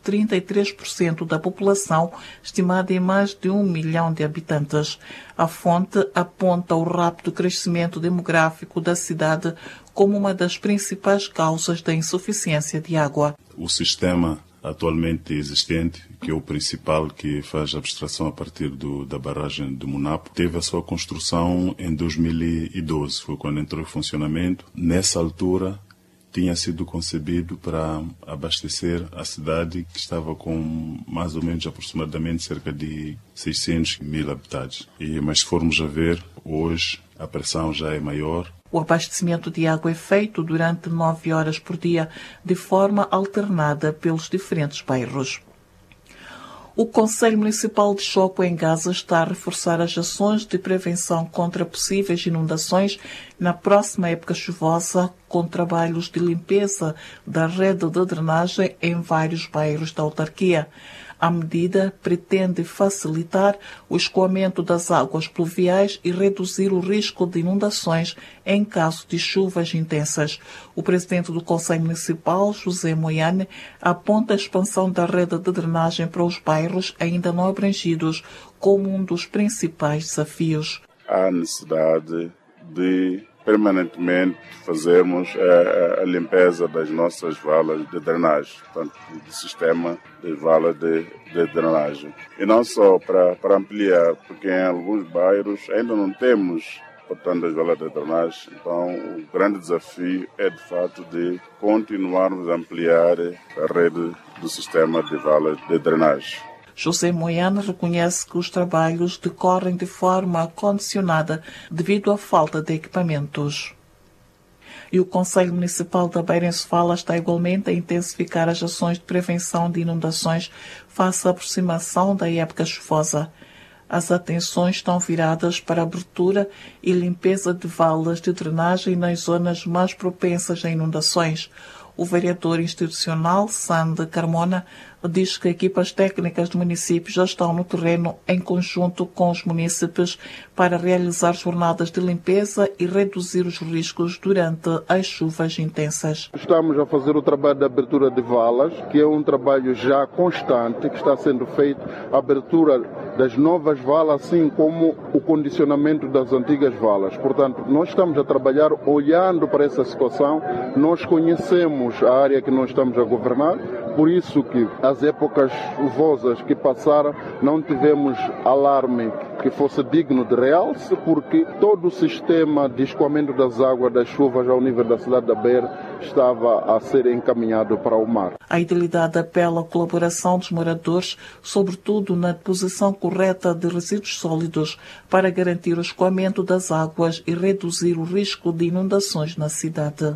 33% da população, estimada em mais de 1 milhão de habitantes. A fonte aponta o rápido crescimento demográfico da cidade como uma das principais causas da insuficiência de água. O sistema atualmente existente, que é o principal, que faz abstração a partir da barragem de Munapo, teve a sua construção em 2012, foi quando entrou em funcionamento. Nessa altura, tinha sido concebido para abastecer a cidade, que estava com mais ou menos aproximadamente cerca de 600 mil habitantes. Mas se formos a ver, hoje a pressão já é maior. O abastecimento de água é feito durante 9 horas por dia, de forma alternada pelos diferentes bairros. O Conselho Municipal de Choco, em Gaza, está a reforçar as ações de prevenção contra possíveis inundações na próxima época chuvosa, com trabalhos de limpeza da rede de drenagem em vários bairros da autarquia. A medida pretende facilitar o escoamento das águas pluviais e reduzir o risco de inundações em caso de chuvas intensas. O presidente do Conselho Municipal, José Moiane, aponta a expansão da rede de drenagem para os bairros ainda não abrangidos como um dos principais desafios. Há necessidade de permanentemente fazermos a limpeza das nossas valas de drenagem, portanto, do sistema de valas de drenagem. E não só para ampliar, porque em alguns bairros ainda não temos, portanto, as valas de drenagem. Então, o grande desafio é, de fato, de continuarmos a ampliar a rede do sistema de valas de drenagem. José Moiane reconhece que os trabalhos decorrem de forma condicionada devido à falta de equipamentos. E o Conselho Municipal da Beira em Sofala está igualmente a intensificar as ações de prevenção de inundações face à aproximação da época chuvosa. As atenções estão viradas para a abertura e limpeza de valas de drenagem nas zonas mais propensas a inundações. O vereador institucional, Sande Carmona, diz que equipas técnicas do município já estão no terreno em conjunto com os munícipes para realizar jornadas de limpeza e reduzir os riscos durante as chuvas intensas. Estamos a fazer o trabalho de abertura de valas, que é um trabalho já constante, que está sendo feito, a abertura das novas valas, assim como o condicionamento das antigas valas. Portanto, nós estamos a trabalhar olhando para essa situação, nós conhecemos a área que nós estamos a governar, por isso que as épocas chuvosas que passaram não tivemos alarme que fosse digno de realce, porque todo o sistema de escoamento das águas das chuvas ao nível da cidade da Beira estava a ser encaminhado para o mar. A Idilidade apela à colaboração dos moradores, sobretudo na deposição correta de resíduos sólidos, para garantir o escoamento das águas e reduzir o risco de inundações na cidade.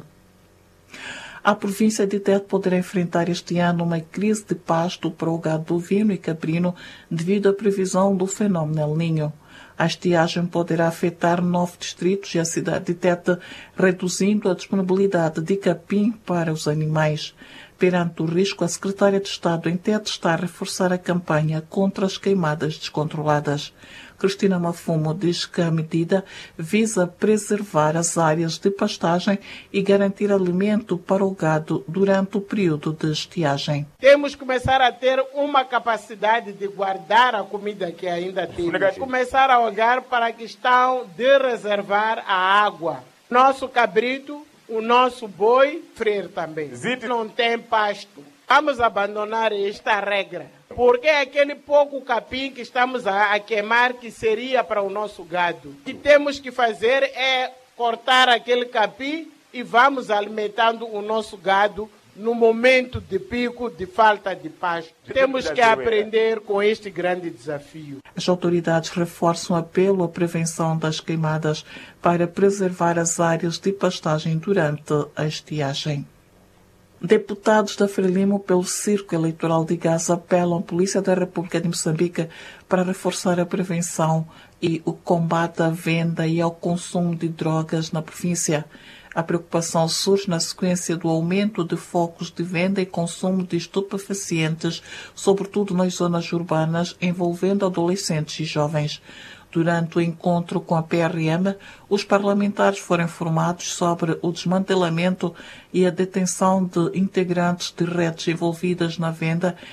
A província de Tete poderá enfrentar este ano uma crise de pasto para o gado bovino e caprino devido à previsão do fenómeno El Niño. A estiagem poderá afetar 9 distritos e a cidade de Tete, reduzindo a disponibilidade de capim para os animais. Perante o risco, a secretária de Estado em Tete está a reforçar a campanha contra as queimadas descontroladas. Cristina Mafumo diz que a medida visa preservar as áreas de pastagem e garantir alimento para o gado durante o período de estiagem. Temos que começar a ter uma capacidade de guardar a comida que ainda temos. Começar a olhar para a questão de reservar a água. Nosso cabrito, o nosso boi, freire também. Não tem pasto. Vamos abandonar esta regra. Porque é aquele pouco capim que estamos a queimar que seria para o nosso gado. O que temos que fazer é cortar aquele capim e vamos alimentando o nosso gado no momento de pico de falta de pasto. Temos que aprender com este grande desafio. As autoridades reforçam o apelo à prevenção das queimadas para preservar as áreas de pastagem durante a estiagem. Deputados da Frelimo pelo Circo Eleitoral de Gaza apelam à Polícia da República de Moçambique para reforçar a prevenção e o combate à venda e ao consumo de drogas na província. A preocupação surge na sequência do aumento de focos de venda e consumo de estupefacientes, sobretudo nas zonas urbanas, envolvendo adolescentes e jovens. Durante o encontro com a PRM, os parlamentares foram informados sobre o desmantelamento e a detenção de integrantes de redes envolvidas na venda